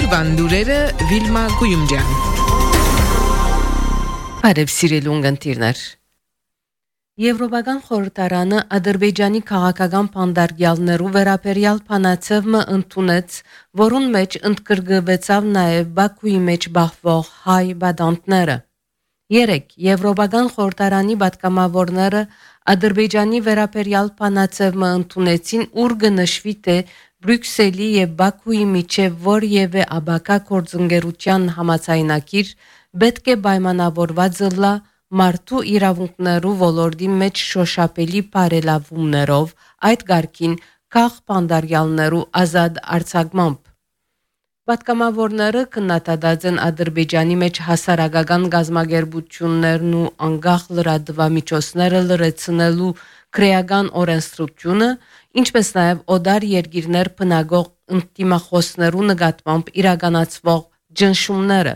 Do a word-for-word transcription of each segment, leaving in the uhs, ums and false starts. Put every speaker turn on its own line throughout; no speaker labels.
Օրվան լուրերը Վիլմա Գույումջյան։
Բարև սիրելի ունգընտիրներ։ Եվրոպական խորհրդարանը Ադրբեջանի քաղաքական փանդարգյալներու վերաբերյալ փանացևը ընդունեց, որուն մեջ ընդգրկվեցավ նաև Բաքուի մեջ բախվող հայ բադանտները։ Երեք Եվրոպական խորհրդարանի պատգամավորները Ադրբեջանի վերաբերյալ փանացևը ընդունեցին, ուր կնշվի թե Բրյուսելի եւ Բաքուի միջև որևէ աբակա գործընկերության համաձայնագիր պետք է պայմանավորված լա մարդու իրավունքներու ոլորտի մեջ շոշափելի բարելավումներով, այդ գարկին քաղ փանդարգյալներու ազատ արձակմամբ։ Պատգամավորները քննադատած են Ադրբեջանի մեջ հասարակական գազագերբություններն ու անկախ լրատվամիջոցները լրացնելու քրեական օրենսդրությունը, ինչպես նաև օդար երկիրներ բնագող ինտիմախոսներու նկատմամբ իրականացվող ճնշումները։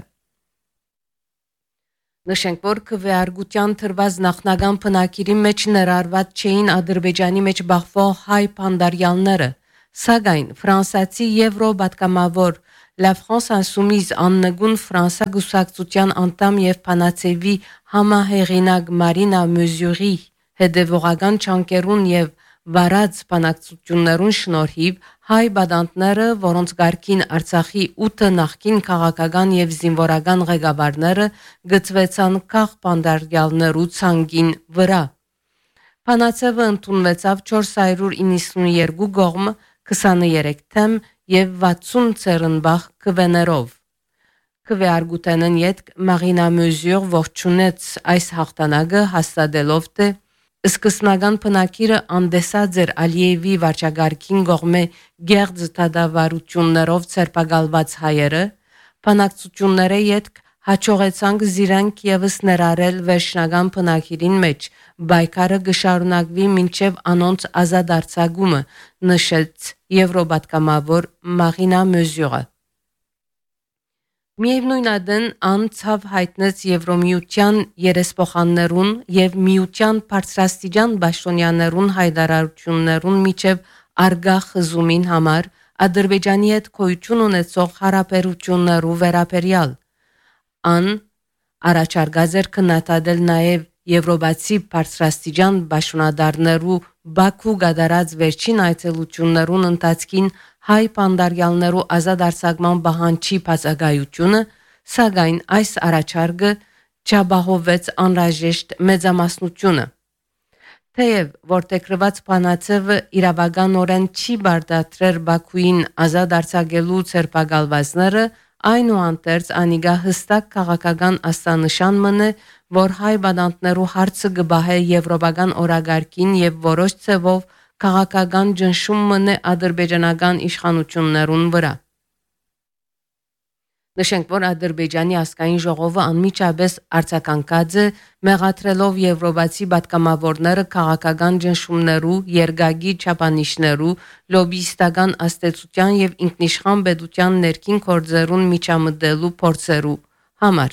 Նշենք, որ քվեարկության թրված նախնական բնակիրի մեջ ներառված չէին Ադրբեջանի մեջ բախվող հայ փանդարգյալները, սակայն ֆրանսացի եվրոպատգամավոր La France Insoumise աննգուն Ֆրանսա գուսակցության անդամ եւ Փանացեվի համահեղինակ Մարինա Մյուզյուրի հետևողական չանկերուն եւ վարած բանակցություններուն շնորհիվ հայ բադանտները, որոնց գարկին Արցախի ութ նախկին քաղաքական եւ զինվորական ղեկավարները գծվեցան քաղ փանդարգյալներու ցանկին վրա։ Փանացևը ընդունվեցավ չորս հարյուր իննսունյերկու կողմ, քսաներեք թեմ եւ վաթսուն ցերնբախ քվեներով։ Քվեարկութենն յետք Մարինա Մյուզյուր ողջունեց այս հաղթանակը, հաստատելով թե սկզբնական բնակիրը անդեսած էր Ալիևի վարչագարքին կողմէ գեղձ դադավարություններով ցերպակալված հայերը, բանակցությունները յետք հաջողեցանք զիրանք եւս ներառել վերջնական բնակիրին մեջ, բայկարը գշարունակվի մինչև անոնց ազատ արձակումը, նշեց եվրոպատգամավոր Մարինա Մյուզյուրը։ Միևնույն ադեն անցավ հայտնեց Եվրոմիության երեսփոխաններուն եւ միության բարձրաստիճան պաշտոնյաներուն հայտարարություններուն միջև արգա խզումին համար Ադրբեջանի հետ գոյություն ունեցող հարաբերություններու վերաբերյալ։ Ան առաջարկած էր քննադատել նաև եվրոպացի բարձրաստիճան պաշտոնադարներու Բաքու գդարած վերջին այցելություններուն ընթացքին հայ փանդարգյալներու ազատ արձակման բանջի բացակայությունը, սակայն այս առաջարկը չապահովեց անհրաժեշտ մեծամասնությունը։ Թեև որտեղրված փանացևը իրավականորեն չի բարդացրել Բաքուին ազատ արձակելու ցերպակալվածները, այնուհանդերձ անիգա հստակ քաղաքական աստանշան մնե, որ հայ բադանտներու հարցը գբահե եվրոպական օրագարկին եւ որոշ ցևով քաղաքական ճնշում մնե ադրբեջանական իշխանություններուն վրա։ Նշենք, որ Ադրբեջանի ազգային ժողովը անմիջապես արձագանքած է, մեղադրելով եվրոպացի պատգամավորները քաղաքական ճնշումներու, երկակի չափանիշներու, լոբիստական աստեցության եւ ինքնիշխան պետության ներքին գործերուն միջամտելու փորձերու համար։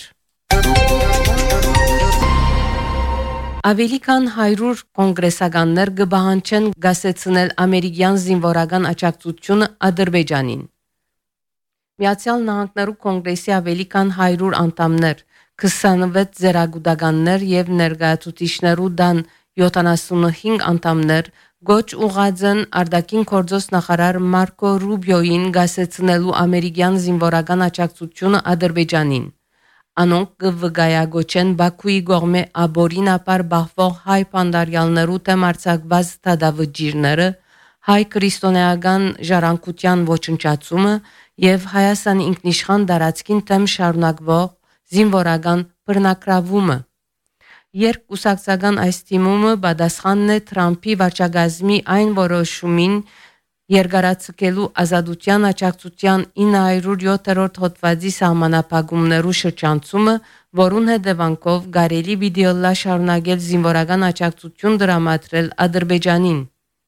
Ավելի քան հարյուր կոնգրեսականներ կբահանջեն գասեցնել ամերիկյան զինվորական աջակցությունը Ադրբեջանին։ Միացյալ Նահանգներու կոնգրեսի ավելի քան հարյուր անդամներ, քսանվեց ձեռագուտականներ եւ ներկայացուցիչներու դան յոթանասունհինգ անդամներ գոչ ուղղած են արտաքին գործոս նախարար Մարկո Ռուբիոին գասեցնելու ամերիկյան զինվորական աջակցությունը Ադրբեջանին։ Անոնք կվգայագոչեն Բաքուի կողմէ աբորինապար բախվող հայ փանդարգյալներու դեմ արձակված դադավճիրները, հայ քրիստոնեական ժառանգության ոչնչացումը եւ Հայաստանի ինքնիշխան տարածքին դեմ շարունակվող զինվորական բռնակրավումը։ Երբ կուսակցական այս թիմումը պատասխանն է Թրամփի վարչագազմի այն որոշումին երկարացկելու ազատության աջակցության ինը հարյուր յոթերորդ հոդվածի սահմանափակումներու շրջանցումը, որուն հետևանքով կարելի վիդեոլա շարունակել զինվորական աջակցություն դրամատրել Ադրբեջանին։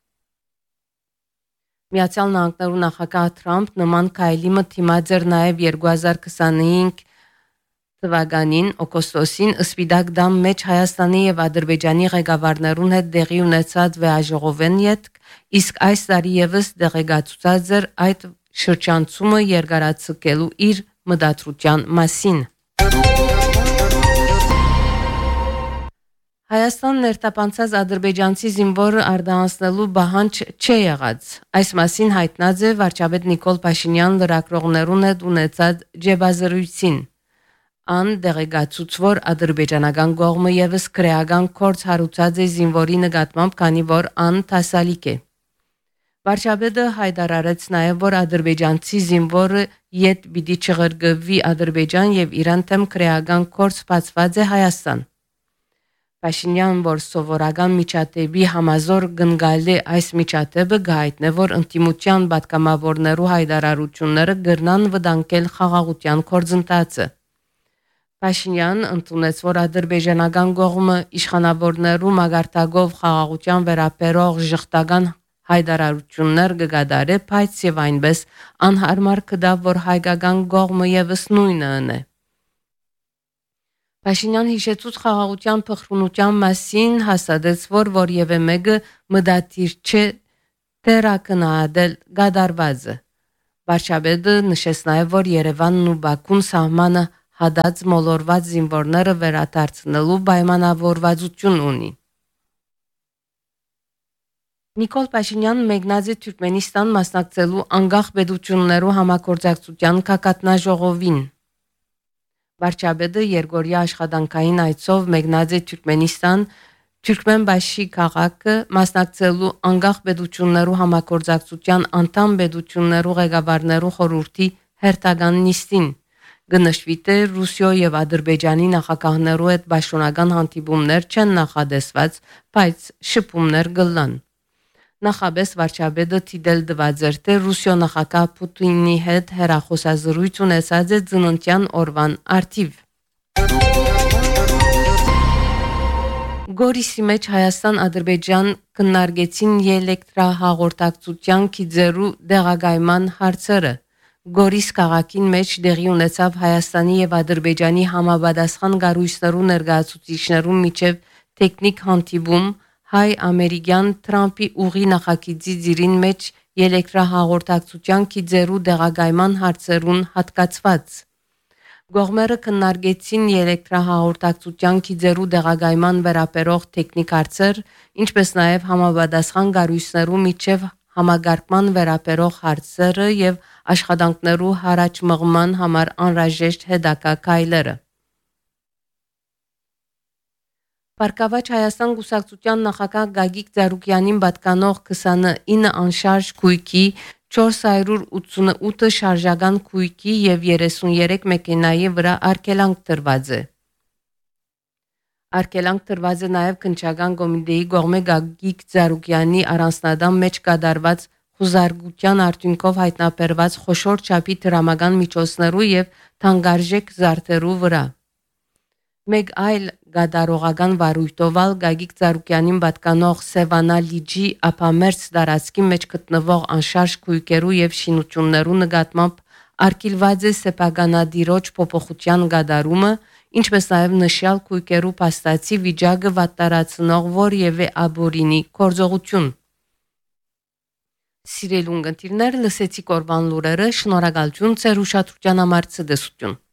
Միացյալ Նահանգներու նախագահ Թրամփ նման քայլի մտիմած էր նաև երկու հազար քսանհինգ թվականին օգոստոսին Սպիտակ տան մեջ Հայաստանի եւ Ադրբեջանի ղեկավարներուն հետ տեղի ունեցած վեաժողովեն յետք, իսկ այս տարի եւս դեղեկացուցած էր այդ շրջանցումը երկարացկելու իր մտադրության մասին։ Հայաստան ներտապանցած ադրբեջանցի զինվորը արտահանելու բանջ չի եղած։ Այս մասին հայտնած է վարչապետ Նիկոլ Փաշինյան լրագրողներուն հետ ունեցած ջեբազրույցին։ Ան դեղեկացուց, որ ադրբեջանական կողմը եւս քրեական կորց հարուցած է զինվորի նկատմամբ, քանի որ ան տասալիկ է։ Վարչապետը հայտարարեց նաեւ, որ ադրբեջանցի զինվորը յետ պիտի չղրգվի Ադրբեջան եւ իրան թեմ քրեական կորց բացված է Հայաստան։ Փաշինյան, որ սովորական միջադեպի համազոր գնգալի այս միջադեպը գայտնե, որ ընդդիմության պատգամավորներու հայտարարությունները գրնան վտանգել խաղաղության գործընթացը։ Փաշինյան ընդունեց, որ ադրբեջանական կողմը իշխանավորներու մագարտակով խաղաղության վերաբերող ժխտական հայտարարություններ կգադարե, բայց եւ այնպես անհարմար կդա, որ հայկական կողմը եւս նույնը ընե։ Փաշինյան հիշեցուց խաղաղության փխրունության մասին, հաստատեց, որ որևէ մեկը մտադիր չէ թերակնահատել գադարվածը։ Վարչապետը նշեց նաև, որ Երևանն ու Բաքուն սահմանը հադած մոլորված զինվորները վերադարձնելու պայմանավորվածություն ունի։ Նիկոլ Փաշինյան մեկնած է Թուրքմենստան մասնակցելու անկախ պետություններու համագործակցության կակատնաժողովին։ Վարչապետը Երգորիա աշխատանքային այցով մեկնած է Թուրքմենստան, Թուրքմենբաշի քաղաքը մասնակցելու անկախ պետություններու համագործակցության անդամ պետություններու ղեկավարներու խորհրդի հերթական նիստին։ Գնշվի թե Ռուսիո եւ Ադրբեջանի նախագահներու հետ պաշտոնական հանդիպումներ չեն նախադեсված, բայց շփումներ գլան։ Նախաբես վարչապետը թիդել դված էր, թե Ռուսիո նախագահ Պուտինի հետ հեռախոսազրույց ունեցած է ծննդյան օրվան արդիվ։ Գորիսի մեջ Հայաստան-Ադրբեջան քննարկեցին էլեկտրահաղորդակցության քիզերու դեղագայման հարցերը։ Գորիս քաղաքին մեջ դեղի ունեցավ Հայաստանի եւ Ադրբեջանի համապատասխան կառույցներու ներկայացուցիչներու միջև տեխնիկ հանդիպում հայ-ամերիկյան Թրամփի ուղի նախագծի ծիրին մեջ էլեկտրահաղորդակցության քիզերու դեղագայման հարցերուն հատկացված։ Գողմերը քննարկեցին էլեկտրահաղորդակցության քիզերու դեղագայման վերաբերող տեխնիկ հարցեր, ինչպես նաև համապատասխան կառույցներու միջև համագարկման վերաբերող հարցերը եւ աշխատանքներու հարաճ մղման համար անհրաժեշտ հետագա քայլերը։ Պարկավաճ Հայաստան Կուսակցության նախագահ Գագիկ Ծառուկյանին պատկանող քսանինը անշարժ քույքի, չորս հարյուր ութսունութ շարժական քույքի եւ երեսունյերեք մեքենայի վրա արգելանք տրված է։ Արգելանք տրված է նաեւ քննչական կոմիտեի կողմէ Գագիկ Ծառուկյանի առանձնադամ մեջ կատարված խուզարկության արդյունքով հայտնաբերված խոշոր չափի դրամական միջոցներու եւ թանկարժեք զարդերու վրա։ Մեկ այլ գադարողական վարույթովալ Գագիկ Ծառուկյանին պատկանող Սևանա լիջի ափամերձ տարածքի մեջ գտնվող անշարժ քույքերու եւ շինություններու նկատմամբ արգելված է սեփականադիրոջ փոփոխության գադարումը, ինչպես նաեւ նշյալ քույքերու փաստացի վիճակը վատտարացնող որևէ աբորինի գործողություն։ Սիրելուն գնդիրներ, լսեցի կորբան լուրերը, շնորհակալություն ձեր ուշադրության համար ցդեսություն։